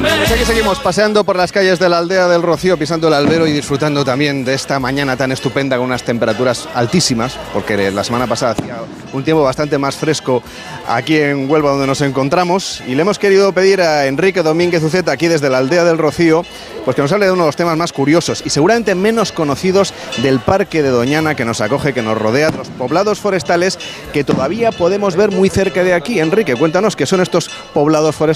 Pues aquí seguimos paseando por las calles de la aldea del Rocío, pisando el albero y disfrutando también de esta mañana tan estupenda con unas temperaturas altísimas, porque la semana pasada hacía un tiempo bastante más fresco aquí en Huelva, donde nos encontramos, y le hemos querido pedir a Enrique Domínguez Uceta, aquí desde la aldea del Rocío, pues que nos hable de uno de los temas más curiosos y seguramente menos conocidos del Parque de Doñana, que nos acoge, que nos rodea, los poblados forestales que todavía podemos ver muy cerca de aquí. Enrique, cuéntanos qué son estos poblados forestales.